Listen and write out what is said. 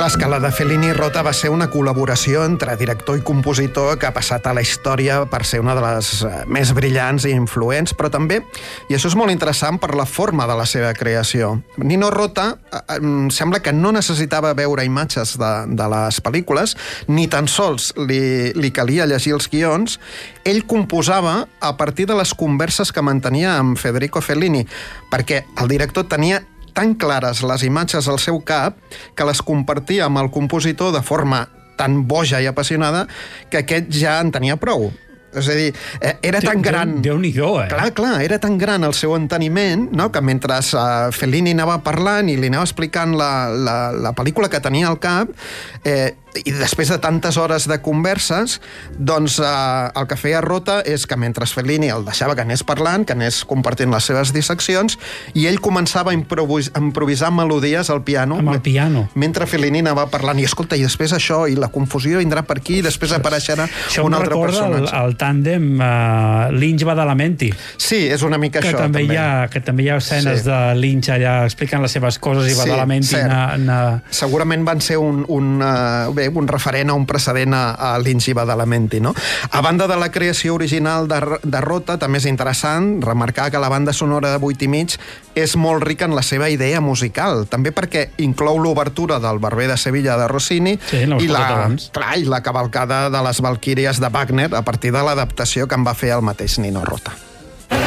Clar, és que la de Fellini i Rota va ser una col·laboració entre director i compositor que ha passat a la història per ser una de les més brillants i influents, però també, i això és molt interessant, per la forma de la seva creació. Nino Rota sembla que no necessitava veure imatges de les pel·lícules, ni tan sols li calia llegir els guions. Ell composava a partir de les converses que mantenia amb Federico Fellini, perquè el director tenia tan clares les imatges al seu cap que les compartia amb el compositor de forma tan boja i apassionada que aquest ja en tenia prou. És a dir, era tan gran... Déu-n'hi-do, Clar, era tan gran el seu enteniment, no?, que mentre Fellini anava parlant i li anava explicant la pel·lícula que tenia al cap, i després de tantes hores de converses, doncs el que feia Rota és que mentre Fellini el deixava que anés parlant, que anés compartint les seves disseccions, i ell començava a improvisar melodies al piano. Amb el piano. Mentre Fellini anava parlant. I escolta, i després això, i la confusió vindrà per aquí, i després apareixerà un altre personatge. Això em recorda el tàndem Lynch Badalamenti. Sí, és una mica això, també. Que també hi ha escenes de Lynch allà explicant les seves coses i Badalamenti... Segurament van ser un referent o un precedent a Lynch i Badalamenti, no? A banda de la creació original de Rota, també és interessant remarcar que la banda sonora de 8 i mig és molt rica en la seva idea musical, també perquè inclou l'obertura del Barber de Sevilla de Rossini i la cavalcada de les Valquíries de Wagner a partir de l'adaptació que en va fer el mateix Nino Rota.